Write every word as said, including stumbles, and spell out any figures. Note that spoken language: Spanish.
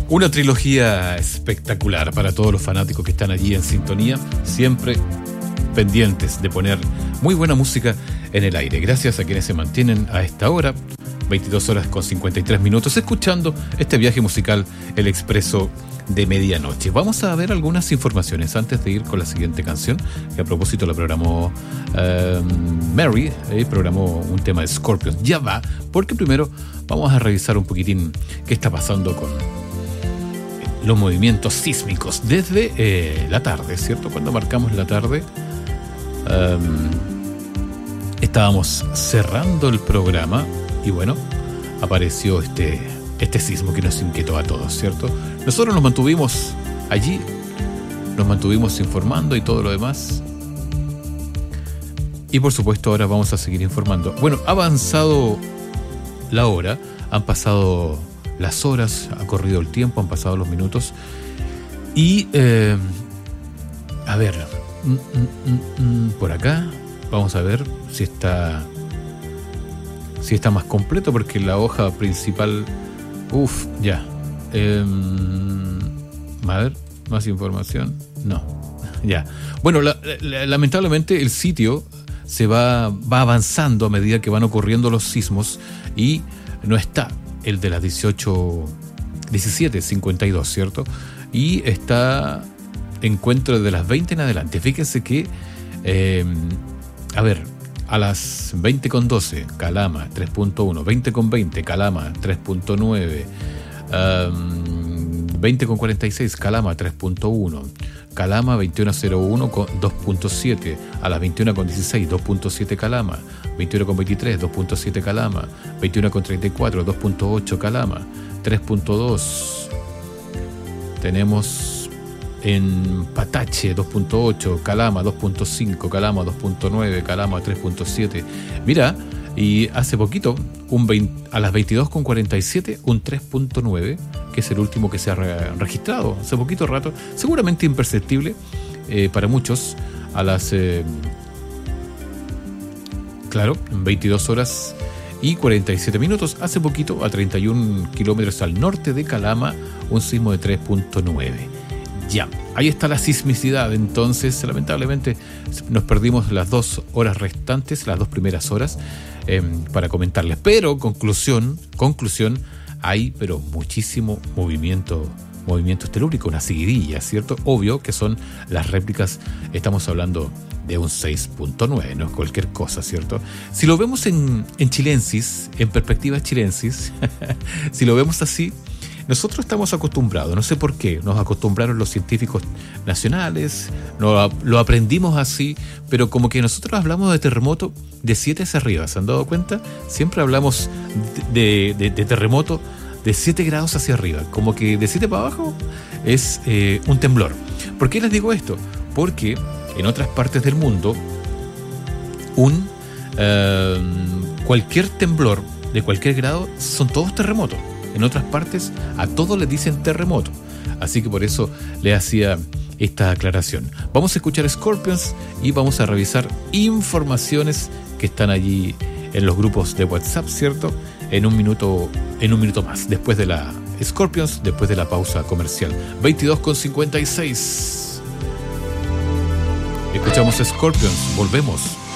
Una trilogía espectacular para todos los fanáticos que están allí en sintonía, siempre pendientes de poner muy buena música en el aire. Gracias a quienes se mantienen a esta hora, veintidós horas con cincuenta y tres minutos, escuchando este viaje musical, El Expreso de Medianoche. Vamos a ver algunas informaciones antes de ir con la siguiente canción, que a propósito la programó uh, Mary, eh, programó un tema de Scorpions. Ya va, porque primero vamos a revisar un poquitín qué está pasando con los movimientos sísmicos desde eh, la tarde, ¿cierto? Cuando marcamos la tarde, um, estábamos cerrando el programa y bueno, apareció este, este sismo que nos inquietó a todos, ¿cierto? Nosotros nos mantuvimos allí, nos mantuvimos informando y todo lo demás. Y por supuesto ahora vamos a seguir informando. Bueno, ha avanzado la hora, han pasado las horas, ha corrido el tiempo, han pasado los minutos. Y, eh, a ver, mm, mm, mm, por acá, vamos a ver si está, si está más completo, porque la hoja principal, uff, ya. Eh, a ver, más información. No, ya. Bueno, la, la, lamentablemente el sitio se va, va avanzando a medida que van ocurriendo los sismos y no está el de las dieciocho, diecisiete cincuenta y dos, ¿cierto? Y está encuentro de las veinte en adelante. Fíjense que, eh, a ver, a las veinte con doce, Calama tres punto uno, veinte con veinte, Calama tres punto nueve, um, veinte con cuarenta y seis, Calama tres punto uno, Calama veintiuno cero uno con dos punto siete, a las veintiuna con dieciséis, dos punto siete Calama, veintiuno con veintitrés, dos punto siete Calama, veintiuno con treinta y cuatro, dos punto ocho Calama, tres punto dos tenemos en Patache dos punto ocho, Calama dos punto cinco, Calama dos punto nueve, Calama tres punto siete. Mira, y hace poquito, un veinte, a las veintidós con cuarenta y siete, un tres punto nueve, que es el último que se ha re- registrado hace poquito rato, seguramente imperceptible eh, para muchos, a las, eh, claro, veintidós horas y cuarenta y siete minutos, hace poquito, a treinta y un kilómetros al norte de Calama, un sismo de tres punto nueve. Ya, ahí está la sismicidad. Entonces, lamentablemente, nos perdimos las dos horas restantes, las dos primeras horas, eh, para comentarles. Pero, conclusión, conclusión, hay pero muchísimo movimiento, movimiento telúrico, una seguidilla, ¿cierto? Obvio que son las réplicas, estamos hablando de un seis punto nueve, no es cualquier cosa, ¿cierto? Si lo vemos en, en chilensis, en perspectiva chilensis, si lo vemos así, nosotros estamos acostumbrados, no sé por qué, nos acostumbraron los científicos nacionales, no, lo aprendimos así, pero como que nosotros hablamos de terremoto de siete hacia arriba, ¿se han dado cuenta? Siempre hablamos de, de, de terremoto de siete grados hacia arriba, como que de siete para abajo es eh, un temblor. ¿Por qué les digo esto? Porque en otras partes del mundo, un eh, cualquier temblor de cualquier grado son todos terremotos. En otras partes a todos les dicen terremoto. Así que por eso le hacía esta aclaración. Vamos a escuchar Scorpions y vamos a revisar informaciones que están allí en los grupos de WhatsApp, ¿cierto? En un minuto, en un minuto más, después de la Scorpions, después de la pausa comercial. veintidós con cincuenta y seis. Escuchamos Scorpions, volvemos.